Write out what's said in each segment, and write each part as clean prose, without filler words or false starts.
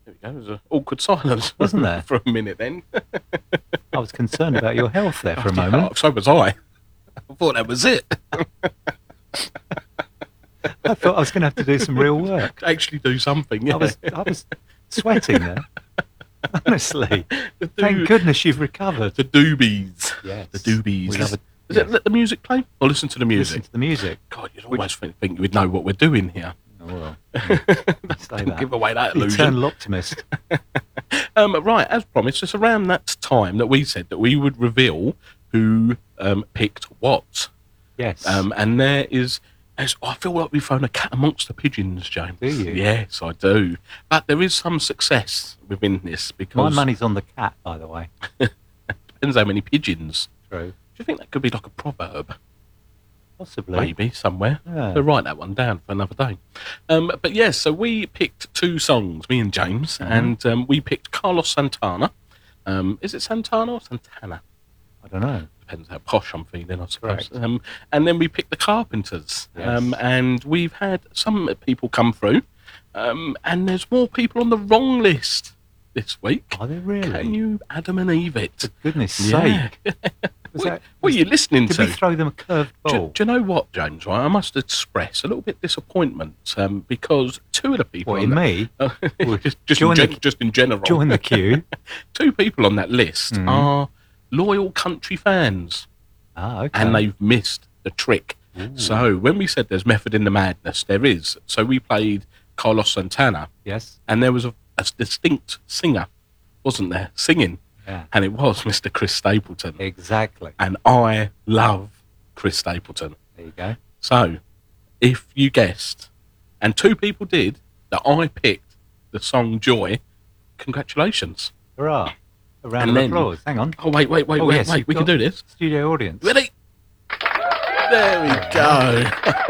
There we go. There was an awkward silence, wasn't there, for a minute then? I was concerned about your health there for a moment. So was I. I thought that was it. I thought I was going to have to do some real work. Actually do something, yeah. I was sweating there. Honestly. Thank goodness you've recovered. The doobies. Yes. The doobies. We love it. Does it let the music play? Or listen to the music? Listen to the music. God, you'd always think you would know what we're doing here. Oh, well. Say that. Give away that illusion. Eternal optimist. Right, as promised, it's around that time that we said that we would reveal who picked what. Yes. And there is... I feel like we've thrown a cat amongst the pigeons, James. Do you? Yes, I do. But there is some success within this because... My money's on the cat, by the way. Depends how many pigeons. True. Do you think that could be like a proverb? Possibly. Maybe, somewhere. Yeah. So write that one down for another day. But yes, so we picked two songs, me and James, and we picked Carlos Santana. Is it Santana or Santana? I don't know. Depends how posh I'm feeling, I suppose. Correct. And then we picked the Carpenters. Yes. And we've had some people come through. And there's more people on the wrong list this week. Are they really? Can you Adam and Eve it? For goodness Yeah. sake. What are you listening Did to? we throw them a curved ball? Do you know what, James? Right, I must express a little bit disappointment because two of the people... What, in me? Just in general. Join the queue. Two people on that list are loyal country fans. Ah, okay. And they've missed the trick. Ooh. So when we said there's method in the madness, there is. So we played Carlos Santana. Yes. And there was a distinct singer, wasn't there, singing. Yeah. And it was Mr. Chris Stapleton. Exactly. And I love Chris Stapleton. There you go. So, if you guessed, and two people did, that I picked the song Joy, congratulations. Hurrah. A round And of then- applause. Hang on. Oh, wait, yes, you've we can got do this. Studio audience. Ready? There we go.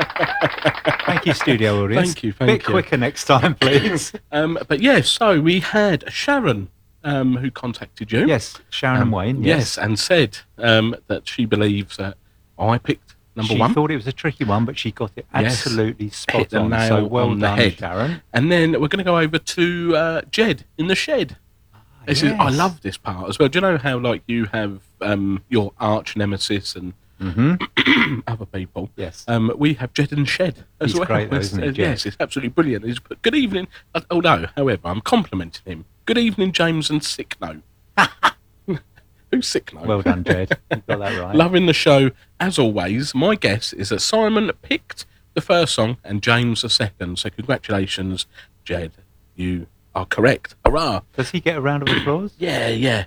Thank you, studio audience. Thank you, Bit quicker next time, please. But yes, so we had Sharon who contacted you. Yes, Sharon and Wayne. Yes, and said that she believes that I picked number one. She thought it was a tricky one, but she got it Yes. absolutely Hit spot the on. nail So well on the done, head. Sharon. And then we're going to go over to Jed in the shed. This is, I yes. love this part as well. Do you know how like you have your arch nemesis and other people? Yes. We have Jed in the shed as He's well. great though, isn't he, Jed? Yes, it's absolutely brilliant. He's put, good evening. Although, however, I'm complimenting him. Good evening, James and Sick Note. Who's Sick Note? Well done, Jed. You got that right. Loving the show as always. My guess is that Simon picked the first song and James the second. So congratulations, Jed. You are correct. Hurrah! Does he get a round of applause? Yeah.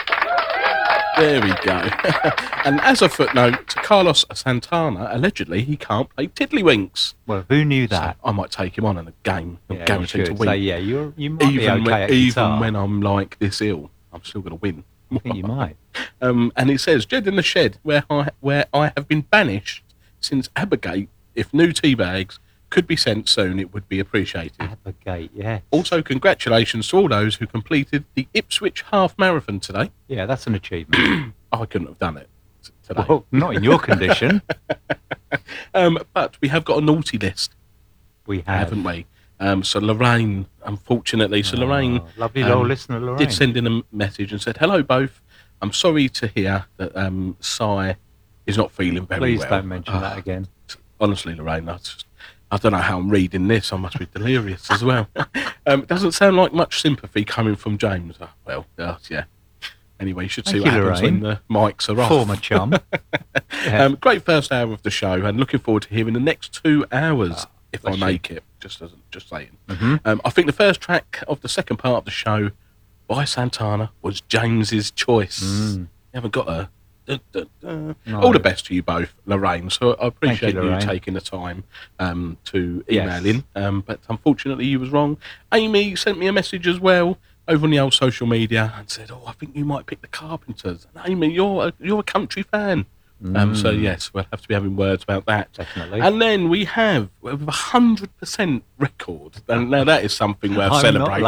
There we go. And as a footnote, Carlos Santana, allegedly, he can't play Tiddlywinks. Well, who knew So that? I might take him on in a game. I'm Yeah, guaranteed to you should. win. So, yeah, you might be okay at Even guitar. when I'm like this ill, I'm still going to win. I think you might. And it says, Jed in the shed, where I have been banished since Abergate. If new tea bags could be sent soon, it would be appreciated. Abergate, yeah. Also, congratulations to all those who completed the Ipswich Half Marathon today. Yeah, that's an achievement. I couldn't have done it today. Well, not in your condition. But we have got a naughty list, We have. haven't we? So Lorraine, unfortunately, Lorraine Lovely little listener, Lorraine. did send in a message and said, hello both. I'm sorry to hear that Si is not feeling very Please well. don't mention that again. Honestly, Lorraine, I don't know how I'm reading this. I must be delirious as well. It doesn't sound like much sympathy coming from James. Yeah. Anyway, you should see Thank what you, happens Lorraine. when the mics are off. Former chum. Yeah. Great first hour of the show, and looking forward to hearing the next 2 hours if I bless you. make it. Just saying. I think the first track of the second part of the show by Santana was James's choice. You haven't got a. No. All the best to you both, Lorraine. So I appreciate you, you Lorraine. taking the time to email Yes. in. But unfortunately, you was wrong. Amy sent me a message as well over on the old social media and said, "Oh, I think you might pick the Carpenters." And Amy, you're a country fan. So yes, we'll have to be having words about that. Definitely. And then we have 100% record. And now that is something worth I'm not celebrating.